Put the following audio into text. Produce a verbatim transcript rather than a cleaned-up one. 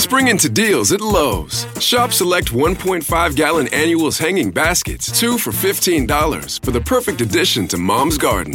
Spring into deals at Lowe's. Shop select one point five gallon annuals hanging baskets, two for fifteen dollars, for the perfect addition to Mom's Garden.